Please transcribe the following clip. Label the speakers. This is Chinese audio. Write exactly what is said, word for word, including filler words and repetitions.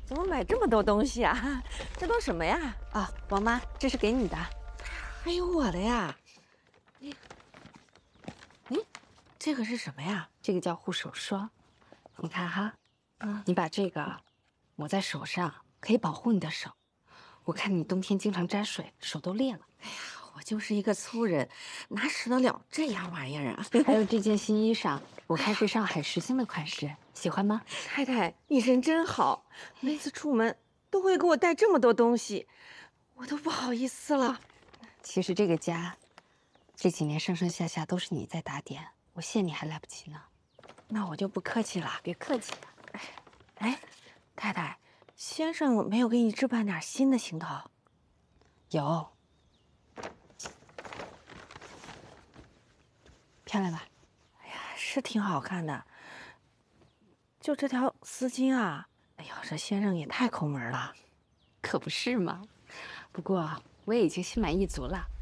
Speaker 1: 怎么买这么多东西啊？这都什么呀？
Speaker 2: 啊，王妈，这是给你的。
Speaker 1: 还有我的呀。你，嗯，这个是什么呀？
Speaker 2: 这个叫护手霜，你看哈，
Speaker 1: 嗯，
Speaker 2: 你把这个抹在手上，可以保护你的手。我看你冬天经常沾水，手都裂了。
Speaker 1: 我就是一个粗人，哪使得了这样玩意儿啊？
Speaker 2: 还有这件新衣裳，我看是上海时兴的款式，喜欢吗？
Speaker 1: 太太，你人真好，每次出门都会给我带这么多东西，我都不好意思了。
Speaker 2: 其实这个家这几年上上下下都是你在打点，我谢你还来不及呢。
Speaker 1: 那我就不客气了。
Speaker 2: 别客气。
Speaker 1: 哎，太太，先生没有给你置办点新的行头？
Speaker 2: 有，漂亮吧？
Speaker 1: 哎呀，是挺好看的。就这条丝巾啊，哎呦，这先生也太抠门了。
Speaker 2: 可不是嘛。不过我也已经心满意足了。